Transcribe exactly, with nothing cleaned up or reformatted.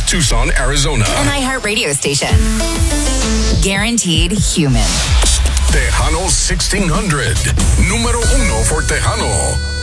Tucson, Arizona. An iHeart radio station. Guaranteed human. Tejano sixteen hundred. Número uno for Tejano.